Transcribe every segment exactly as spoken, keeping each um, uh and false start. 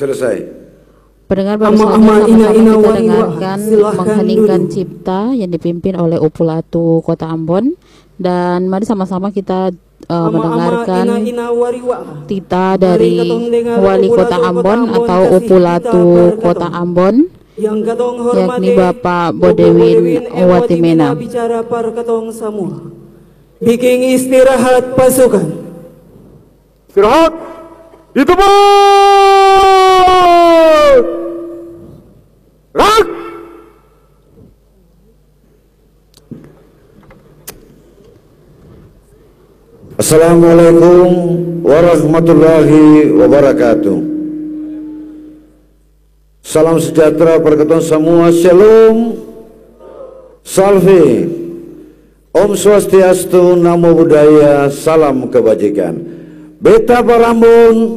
Selesai. Pendengar baru saja sama-sama kita dengarkan Mengheningkan Cipta yang dipimpin oleh Upulatu Kota Ambon. Dan mari sama-sama kita uh, mendengarkan tita dari Wali Kota Ambon atau Upulatu Kota Ambon, yakni Bapak Bodewin Watimena. Bicara par ketong semua. Bikin istirahat pasukan. Istirahat. Itu pun. Rak. Assalamualaikum warahmatullahi wabarakatuh. Salam sejahtera berketon semua. Shalom, salve, Om Swastiastu, Namo Buddhaya, salam kebajikan. Beta Parambun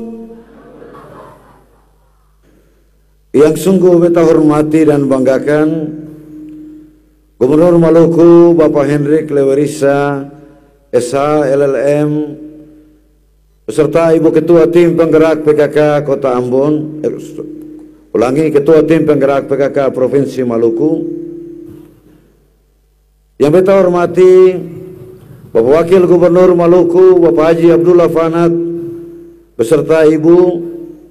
yang sungguh beta hormati dan banggakan, Gubernur Maluku Bapak Hendrik Lewerisa S H L L M beserta Ibu Ketua Tim Penggerak P K K Kota Ambon, eh, ulangi Ketua Tim Penggerak P K K Provinsi Maluku. Yang beta hormati Bapak Wakil Gubernur Maluku Bapak Haji Abdullah Fanat beserta Ibu.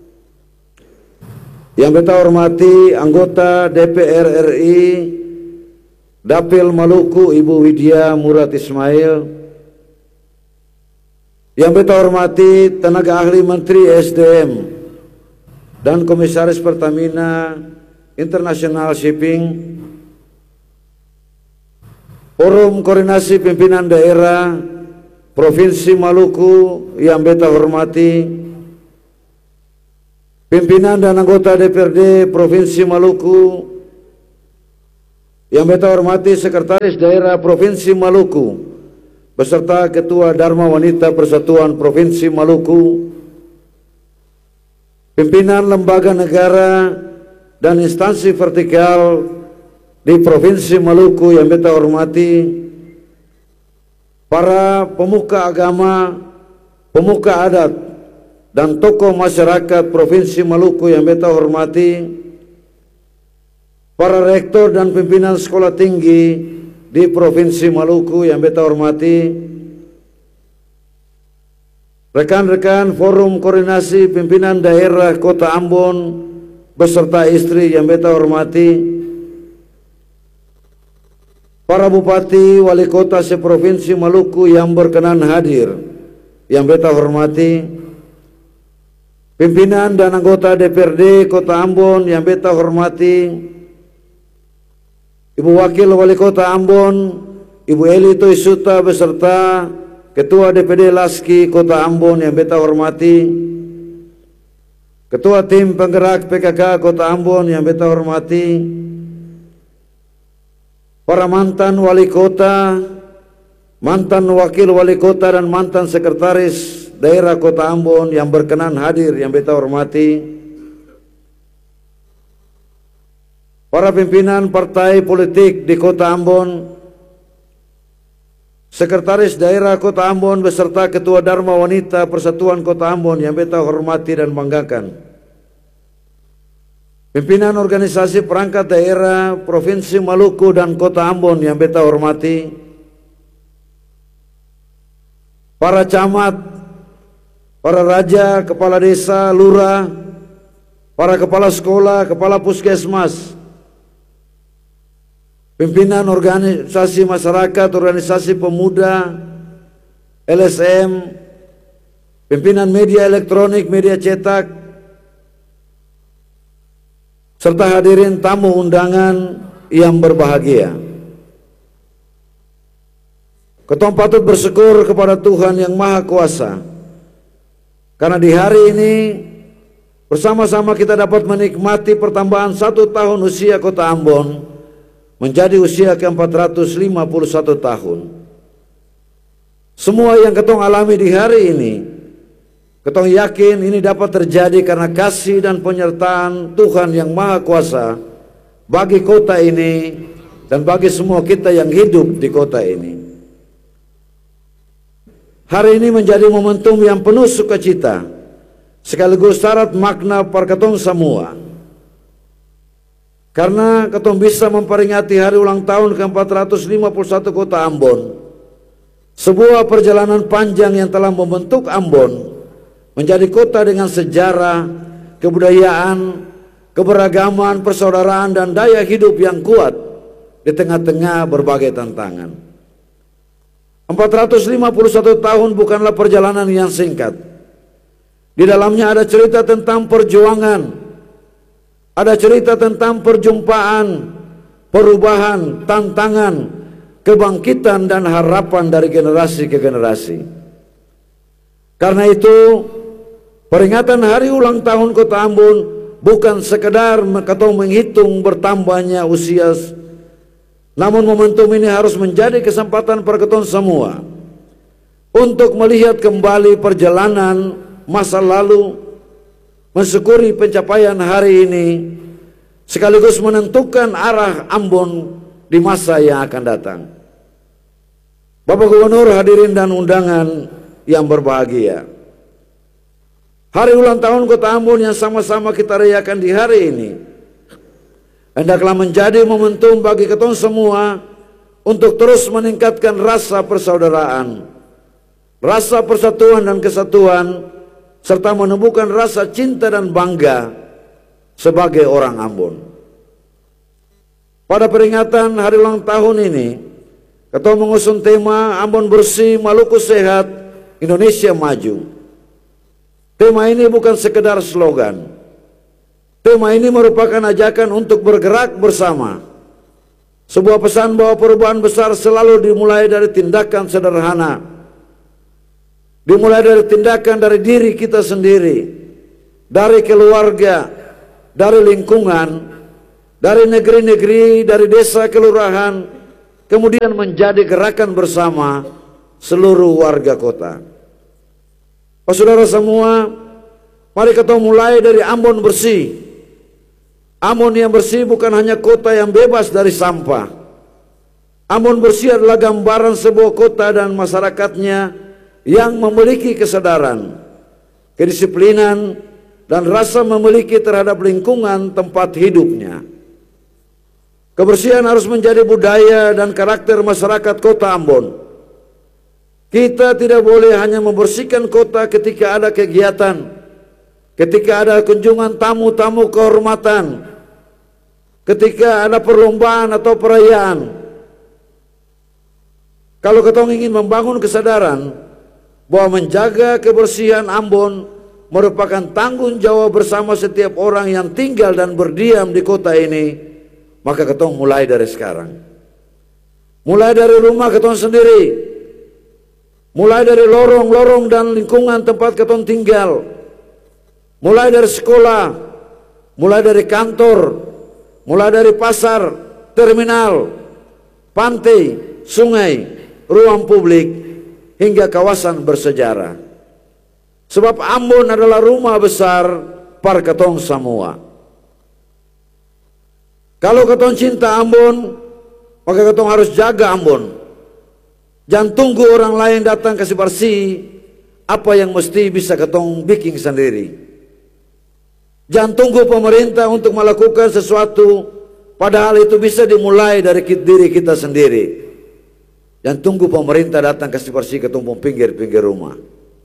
Yang beta hormati anggota D P R R I Dapil Maluku Ibu Widya Murad Ismail. Yang beta hormati tenaga ahli Menteri S D M dan Komisaris Pertamina International Shipping, Forum Koordinasi Pimpinan Daerah Provinsi Maluku yang beta hormati, pimpinan dan anggota D P R D Provinsi Maluku yang beta hormati, Sekretaris Daerah Provinsi Maluku beserta Ketua Dharma Wanita Persatuan Provinsi Maluku, pimpinan lembaga negara dan instansi vertikal di Provinsi Maluku yang beta hormati, para pemuka agama, pemuka adat, dan tokoh masyarakat Provinsi Maluku yang beta hormati, para rektor dan pimpinan sekolah tinggi di Provinsi Maluku yang beta hormati, rekan-rekan Forum Koordinasi Pimpinan Daerah Kota Ambon beserta istri yang beta hormati, para bupati, wali kota seprovinsi Maluku yang berkenan hadir yang beta hormati, pimpinan dan anggota D P R D Kota Ambon yang beta hormati, Ibu Wakil Wali Kota Ambon, Ibu Eli Toisuta beserta Ketua D P D Laski Kota Ambon yang beta hormati, Ketua Tim Penggerak P K K Kota Ambon yang beta hormati, para mantan wali kota, mantan wakil wali kota dan mantan sekretaris daerah Kota Ambon yang berkenan hadir yang beta hormati, para pimpinan partai politik di Kota Ambon, Sekretaris Daerah Kota Ambon beserta Ketua Dharma Wanita Persatuan Kota Ambon yang beta hormati dan banggakan, pimpinan organisasi perangkat daerah Provinsi Maluku dan Kota Ambon yang beta hormati, para camat, para raja, kepala desa, lurah, para kepala sekolah, kepala puskesmas, pimpinan organisasi masyarakat, organisasi pemuda, L S M, pimpinan media elektronik, media cetak, serta hadirin tamu undangan yang berbahagia. Ketong patut bersyukur kepada Tuhan Yang Maha Kuasa, karena di hari ini bersama-sama kita dapat menikmati pertambahan satu tahun usia Kota Ambon menjadi usia ke empat ratus lima puluh satu tahun. Semua yang ketong alami di hari ini, ketong yakin ini dapat terjadi karena kasih dan penyertaan Tuhan Yang Maha Kuasa bagi kota ini dan bagi semua kita yang hidup di kota ini. Hari ini menjadi momentum yang penuh sukacita sekaligus syarat makna perketong semua. Karena ketong bisa memperingati hari ulang tahun ke empat ratus lima puluh satu kota Ambon, sebuah perjalanan panjang yang telah membentuk Ambon menjadi kota dengan sejarah, kebudayaan, keberagaman, persaudaraan, dan daya hidup yang kuat di tengah-tengah berbagai tantangan. empat ratus lima puluh satu tahun bukanlah perjalanan yang singkat. Di dalamnya ada cerita tentang perjuangan, ada cerita tentang perjumpaan, perubahan, tantangan, kebangkitan, dan harapan dari generasi ke generasi. Karena itu, peringatan hari ulang tahun Kota Ambon bukan sekedar ketong menghitung bertambahnya usia, namun momentum ini harus menjadi kesempatan perketong semua untuk melihat kembali perjalanan masa lalu, mensyukuri pencapaian hari ini, sekaligus menentukan arah Ambon di masa yang akan datang. Bapak Gubernur, hadirin dan undangan yang berbahagia, hari ulang tahun Kota Ambon yang sama-sama kita rayakan di hari ini hendaklah menjadi momentum bagi ketong semua untuk terus meningkatkan rasa persaudaraan, rasa persatuan dan kesatuan, serta menumbuhkan rasa cinta dan bangga sebagai orang Ambon. Pada peringatan hari ulang tahun ini, ketong mengusung tema Ambon Bersih, Maluku Sehat, Indonesia Maju. Tema ini bukan sekedar slogan. Tema ini merupakan ajakan untuk bergerak bersama. Sebuah pesan bahwa perubahan besar selalu dimulai dari tindakan sederhana, dimulai dari tindakan dari diri kita sendiri, dari keluarga, dari lingkungan, dari negeri-negeri, dari desa kelurahan, kemudian menjadi gerakan bersama seluruh warga kota. Pak saudara semua, mari kita mulai dari Ambon Bersih. Ambon yang bersih bukan hanya kota yang bebas dari sampah. Ambon Bersih adalah gambaran sebuah kota dan masyarakatnya yang memiliki kesadaran, kedisiplinan, dan rasa memiliki terhadap lingkungan tempat hidupnya. Kebersihan harus menjadi budaya dan karakter masyarakat kota Ambon. Kita tidak boleh hanya membersihkan kota ketika ada kegiatan, ketika ada kunjungan tamu-tamu kehormatan, ketika ada perlombaan atau perayaan. Kalau kita ingin membangun kesadaran bahwa menjaga kebersihan Ambon merupakan tanggung jawab bersama setiap orang yang tinggal dan berdiam di kota ini, maka ketong mulai dari sekarang. Mulai dari rumah ketong sendiri, mulai dari lorong-lorong dan lingkungan tempat ketong tinggal, mulai dari sekolah, mulai dari kantor, mulai dari pasar, terminal, pantai, sungai, ruang publik, hingga kawasan bersejarah. Sebab Ambon adalah rumah besar para ketong semua. Kalau ketong cinta Ambon, maka ketong harus jaga Ambon. Jangan tunggu orang lain datang kasih bersih apa yang mesti bisa ketong bikin sendiri. Jangan tunggu pemerintah untuk melakukan sesuatu, padahal itu bisa dimulai dari diri kita sendiri. Jangan tunggu pemerintah datang kasih bersih ke tumpung pinggir-pinggir rumah.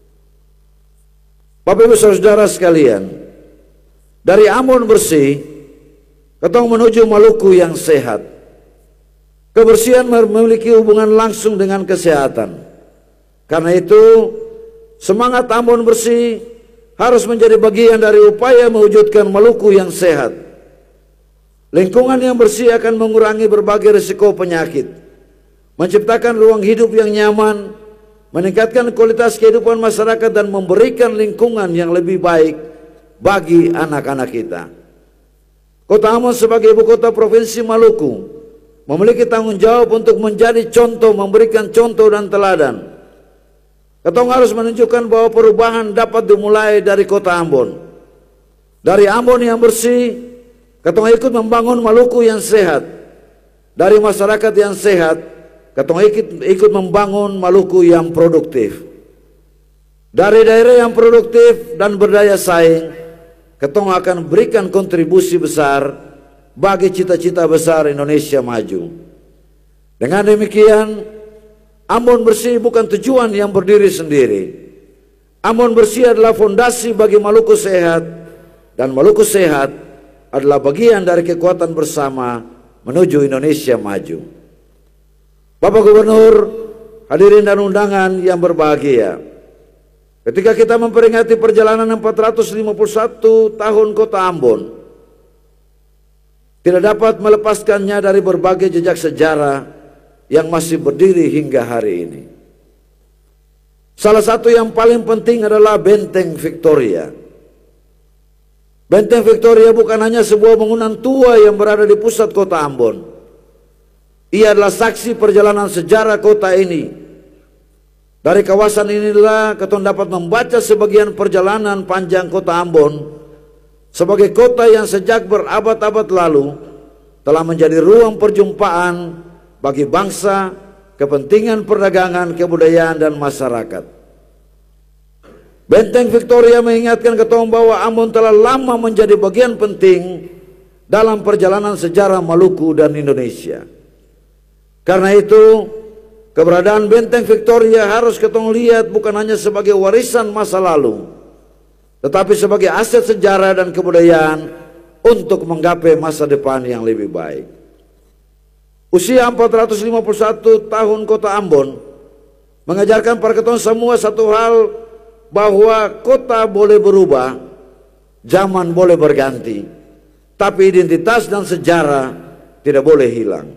Bapak Ibu Saudara sekalian, dari Ambon Bersih ketong menuju Maluku yang sehat. Kebersihan memiliki hubungan langsung dengan kesehatan. Karena itu, semangat Ambon Bersih harus menjadi bagian dari upaya mewujudkan Maluku yang sehat. Lingkungan yang bersih akan mengurangi berbagai risiko penyakit, menciptakan ruang hidup yang nyaman, meningkatkan kualitas kehidupan masyarakat, dan memberikan lingkungan yang lebih baik bagi anak-anak kita. Kota Ambon sebagai ibu kota Provinsi Maluku memiliki tanggung jawab untuk menjadi contoh, memberikan contoh dan teladan. Ketong harus menunjukkan bahwa perubahan dapat dimulai dari kota Ambon. Dari Ambon yang bersih, ketong ikut membangun Maluku yang sehat. Dari masyarakat yang sehat, ketong ikut, ikut membangun Maluku yang produktif. Dari daerah yang produktif dan berdaya saing, ketong akan berikan kontribusi besar bagi cita-cita besar Indonesia maju. Dengan demikian, Ambon bersih bukan tujuan yang berdiri sendiri. Ambon bersih adalah fondasi bagi Maluku sehat, dan Maluku sehat adalah bagian dari kekuatan bersama menuju Indonesia maju. Bapak Gubernur, hadirin dan undangan yang berbahagia, ketika kita memperingati perjalanan empat ratus lima puluh satu tahun Kota Ambon, tidak dapat melepaskannya dari berbagai jejak sejarah yang masih berdiri hingga hari ini. Salah satu yang paling penting adalah Benteng Victoria. Benteng Victoria bukan hanya sebuah bangunan tua yang berada di pusat Kota Ambon. Ia adalah saksi perjalanan sejarah kota ini. Dari kawasan inilah kita dapat membaca sebagian perjalanan panjang Kota Ambon sebagai kota yang sejak berabad-abad lalu telah menjadi ruang perjumpaan bagi bangsa, kepentingan perdagangan, kebudayaan, dan masyarakat. Benteng Victoria mengingatkan kita bahwa Ambon telah lama menjadi bagian penting dalam perjalanan sejarah Maluku dan Indonesia. Karena itu, keberadaan Benteng Victoria harus kita lihat bukan hanya sebagai warisan masa lalu, tetapi sebagai aset sejarah dan kebudayaan untuk menggapai masa depan yang lebih baik. Usia empat ratus lima puluh satu tahun Kota Ambon mengajarkan para kita semua satu hal, bahwa kota boleh berubah, zaman boleh berganti, tapi identitas dan sejarah tidak boleh hilang.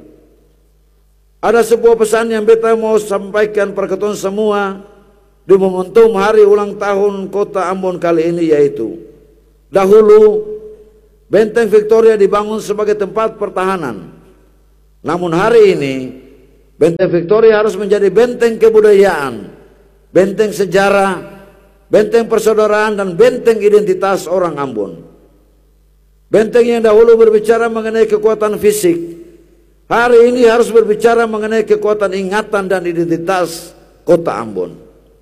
Ada sebuah pesan yang beta mau sampaikan pada kita semua di momentum hari ulang tahun Kota Ambon kali ini, yaitu dahulu Benteng Victoria dibangun sebagai tempat pertahanan. Namun hari ini Benteng Victoria harus menjadi benteng kebudayaan, benteng sejarah, benteng persaudaraan, dan benteng identitas orang Ambon. Benteng yang dahulu berbicara mengenai kekuatan fisik, hari ini harus berbicara mengenai kekuatan ingatan dan identitas Kota Ambon.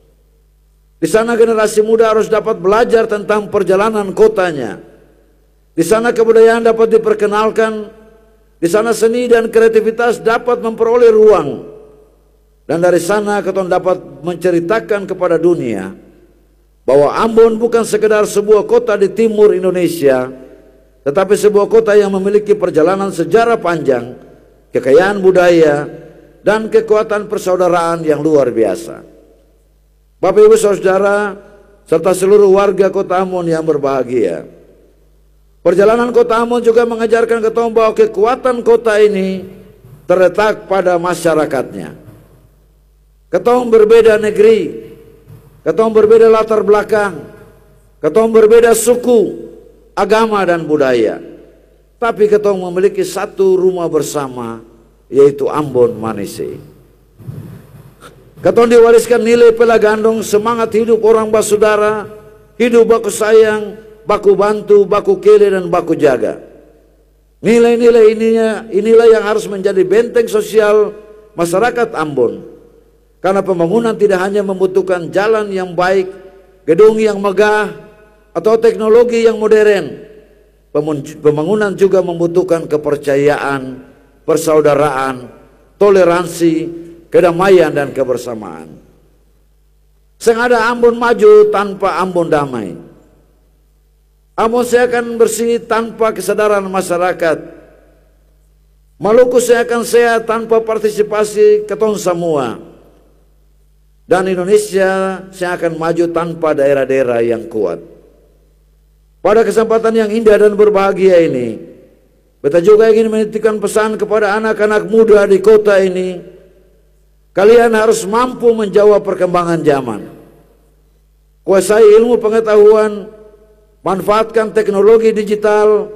Di sana generasi muda harus dapat belajar tentang perjalanan kotanya. Di sana kebudayaan dapat diperkenalkan. Di sana seni dan kreativitas dapat memperoleh ruang. Dan dari sana kita dapat menceritakan kepada dunia bahwa Ambon bukan sekedar sebuah kota di timur Indonesia, tetapi sebuah kota yang memiliki perjalanan sejarah panjang, kekayaan budaya, dan kekuatan persaudaraan yang luar biasa. Bapak Ibu Saudara serta seluruh warga Kota Ambon yang berbahagia, perjalanan Kota Ambon juga mengajarkan kita bahwa kekuatan kota ini terletak pada masyarakatnya. Kita berbeda negeri, kita berbeda latar belakang, kita berbeda suku, agama, dan budaya, tapi kita memiliki satu rumah bersama, yaitu Ambon Manise. Kita diwariskan nilai pelagandong, semangat hidup orang basudara, hidup baku sayang, baku bantu, baku kele, dan baku jaga. Nilai-nilai ininya, inilah yang harus menjadi benteng sosial masyarakat Ambon. Karena pembangunan tidak hanya membutuhkan jalan yang baik, gedung yang megah, atau teknologi yang modern. Pembangunan juga membutuhkan kepercayaan, persaudaraan, toleransi, kedamaian, dan kebersamaan. Sengada Ambon maju tanpa Ambon damai. Ambon saya akan bersih tanpa kesadaran masyarakat. Maluku saya akan sehat tanpa partisipasi ketong semua. Dan Indonesia saya akan maju tanpa daerah-daerah yang kuat. Pada kesempatan yang indah dan berbahagia ini, beta juga ingin menitipkan pesan kepada anak-anak muda di kota ini. Kalian harus mampu menjawab perkembangan zaman. Kuasai ilmu pengetahuan, manfaatkan teknologi digital,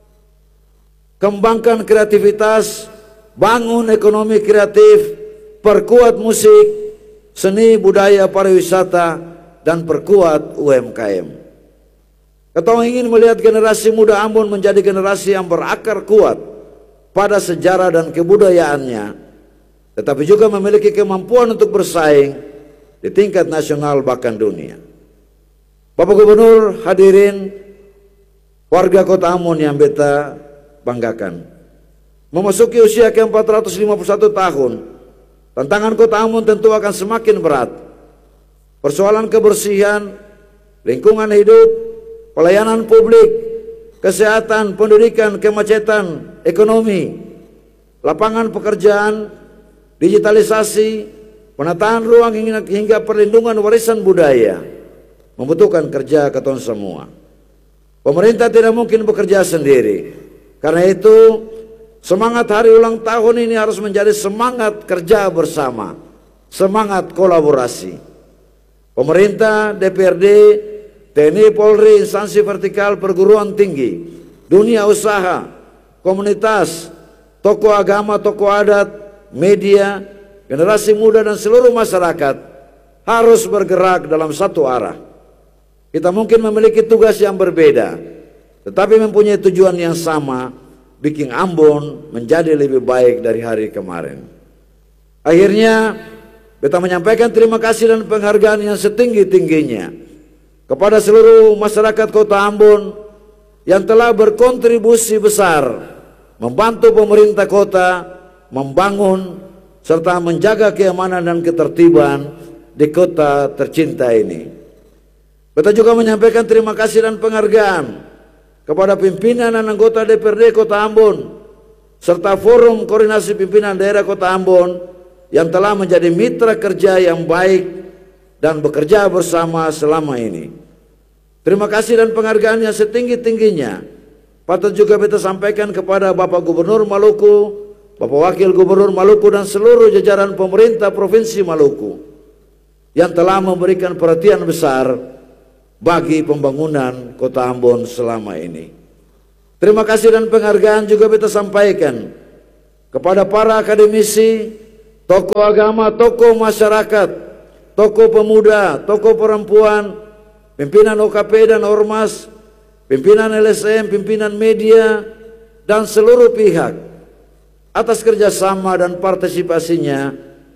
kembangkan kreativitas, bangun ekonomi kreatif, perkuat musik, seni, budaya, pariwisata, dan perkuat U M K M. Kita ingin melihat generasi muda Ambon menjadi generasi yang berakar kuat pada sejarah dan kebudayaannya, tetapi juga memiliki kemampuan untuk bersaing di di tingkat nasional bahkan dunia. Bapak Gubernur, hadirin warga Kota Ambon yang beta banggakan, memasuki usia ke empat ratus lima puluh satu tahun, tantangan Kota Ambon tentu akan semakin berat. Persoalan kebersihan, lingkungan hidup, pelayanan publik, kesehatan, pendidikan, kemacetan, ekonomi, lapangan pekerjaan, digitalisasi, penataan ruang hingga perlindungan warisan budaya membutuhkan kerja ketong semua. Pemerintah tidak mungkin bekerja sendiri. Karena itu, semangat hari ulang tahun ini harus menjadi semangat kerja bersama, semangat kolaborasi. Pemerintah, D P R D, T N I, Polri, instansi vertikal, perguruan tinggi, dunia usaha, komunitas, tokoh agama, tokoh adat, media, generasi muda dan seluruh masyarakat harus bergerak dalam satu arah. Kita mungkin memiliki tugas yang berbeda, tetapi mempunyai tujuan yang sama, bikin Ambon menjadi lebih baik dari hari kemarin. Akhirnya, beta menyampaikan terima kasih dan penghargaan yang setinggi-tingginya kepada seluruh masyarakat Kota Ambon yang telah berkontribusi besar membantu pemerintah kota membangun serta menjaga keamanan dan ketertiban di kota tercinta ini. Beta juga menyampaikan terima kasih dan penghargaan kepada pimpinan dan anggota D P R D Kota Ambon serta Forum Koordinasi Pimpinan Daerah Kota Ambon yang telah menjadi mitra kerja yang baik dan bekerja bersama selama ini. Terima kasih dan penghargaan yang setinggi-tingginya patut juga beta sampaikan kepada Bapak Gubernur Maluku, Bapak Wakil Gubernur Maluku dan seluruh jajaran pemerintah Provinsi Maluku yang telah memberikan perhatian besar bagi pembangunan Kota Ambon selama ini. Terima kasih dan penghargaan juga beta sampaikan kepada para akademisi, tokoh agama, tokoh masyarakat, tokoh pemuda, tokoh perempuan, pimpinan O K P dan Ormas, pimpinan L S M, pimpinan media, dan seluruh pihak atas kerjasama dan partisipasinya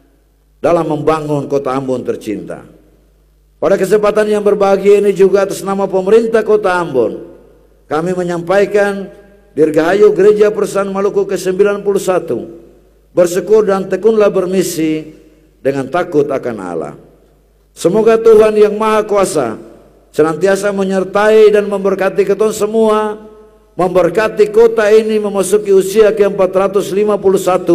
dalam membangun Kota Ambon tercinta. Pada kesempatan yang berbahagia ini juga atas nama pemerintah Kota Ambon, kami menyampaikan Dirgahayu Gereja Persatuan Maluku ke sembilan puluh satu, bersyukur dan tekunlah bermisi dengan takut akan Allah. Semoga Tuhan yang Maha Kuasa senantiasa menyertai dan memberkati kita semua, memberkati kota ini memasuki usia ke empat ratus lima puluh satu,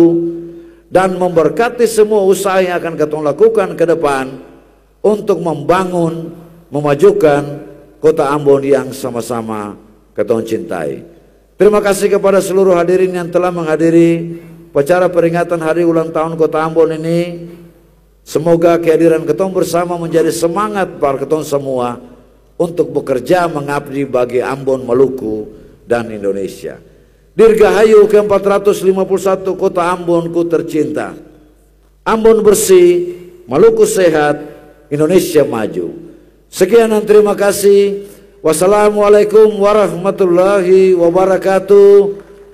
dan memberkati semua usaha yang akan kita lakukan ke depan untuk membangun, memajukan Kota Ambon yang sama-sama kita cintai. Terima kasih kepada seluruh hadirin yang telah menghadiri acara peringatan hari ulang tahun Kota Ambon ini. Semoga kehadiran kita bersama menjadi semangat para kita semua untuk bekerja mengabdi bagi Ambon, Maluku, dan Indonesia. Dirgahayu ke empat ratus lima puluh satu Kota Ambonku tercinta. Ambon bersih, Maluku sehat, Indonesia maju. Sekian dan terima kasih. Wassalamualaikum warahmatullahi wabarakatuh.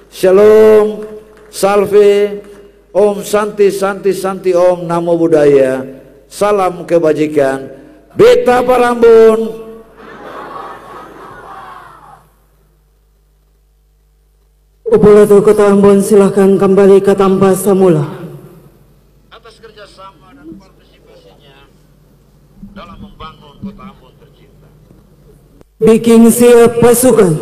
Shalom, salve, Om Santi Santi Santi Om, Namo Buddhaya. Salam kebajikan. Beta Parambon. Upulatu Kota Ambon silahkan kembali ke tempat semula. Atas kerjasama dan partisipasinya dalam membangun Kota Ambon tercinta. Bikin siap pasukan.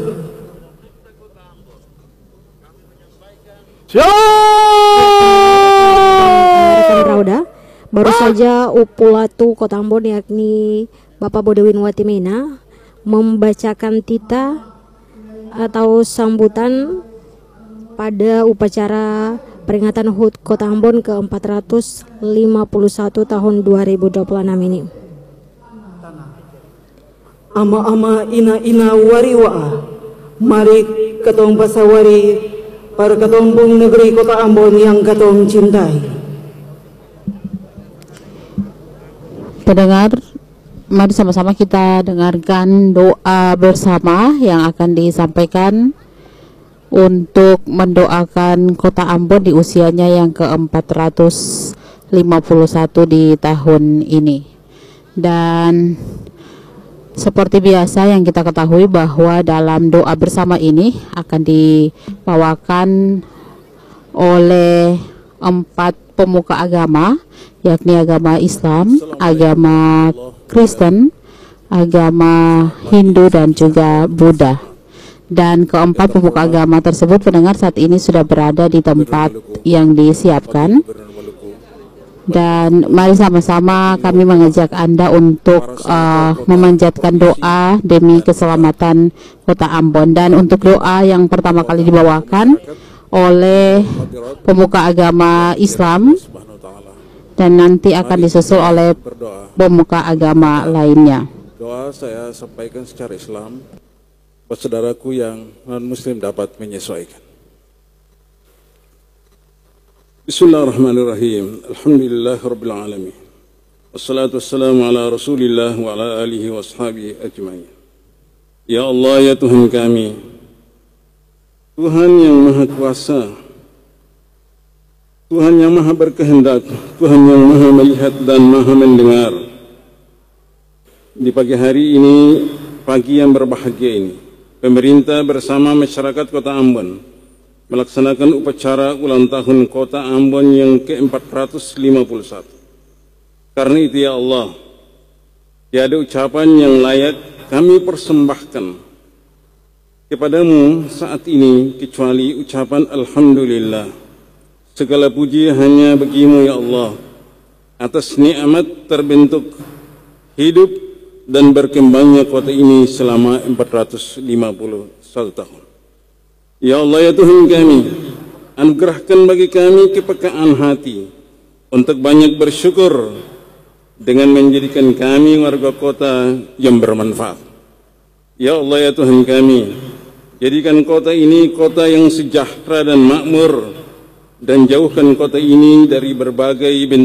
Rekan Rauda, baru saja Upulatu Kota Ambon yakni Bapak Bodewin Watimena membacakan tita atau sambutan pada upacara peringatan H U T Kota Ambon ke empat ratus lima puluh satu tahun dua ribu dua puluh enam ini. Ama-ama ina-ina wariwa, mari ketong pasawari para ketompung negeri Kota Ambon yang ketong cintai. Pendengar, mari sama-sama kita dengarkan doa bersama yang akan disampaikan untuk mendoakan Kota Ambon di usianya yang ke empat ratus lima puluh satu di tahun ini. Dan seperti biasa yang kita ketahui bahwa dalam doa bersama ini akan dibawakan oleh empat pemuka agama, yakni agama Islam, agama Kristen, agama Hindu, dan juga Buddha. Dan keempat pemuka agama tersebut pendengar saat ini sudah berada di tempat yang disiapkan. Dan mari sama-sama kami mengajak Anda untuk uh, memanjatkan doa demi keselamatan Kota Ambon. Dan untuk doa yang pertama kali dibawakan oleh pemuka agama Islam, dan nanti akan disusul oleh pemuka agama lainnya. Doa saya sampaikan secara Islam, buat saudaraku yang non-muslim dapat menyesuaikan. Bismillahirrahmanirrahim. Alhamdulillahirabbil alamin. Wassalatu wassalamu ala Rasulillah wa ala alihi wa ashabihi ajmain. Ya Allah, ya Tuhan kami, Tuhan yang Maha Kuasa, Tuhan yang Maha Berkehendak, Tuhan yang Maha Melihat dan Maha Mendengar. Di pagi hari ini, pagi yang berbahagia ini, pemerintah bersama masyarakat Kota Ambon melaksanakan upacara ulang tahun Kota Ambon yang ke empat ratus lima puluh satu. Karena itu ya Allah, tiada ucapan yang layak kami persembahkan kepadamu saat ini kecuali ucapan Alhamdulillah. Segala puji hanya bagimu ya Allah, atas nikmat terbentuk, hidup, dan berkembangnya kota ini selama empat ratus lima puluh satu tahun. Ya Allah, ya Tuhan kami, anugerahkan bagi kami kepekaan hati untuk banyak bersyukur dengan menjadikan kami warga kota yang bermanfaat. Ya Allah, ya Tuhan kami, jadikan kota ini kota yang sejahtera dan makmur, dan jauhkan kota ini dari berbagai bentuk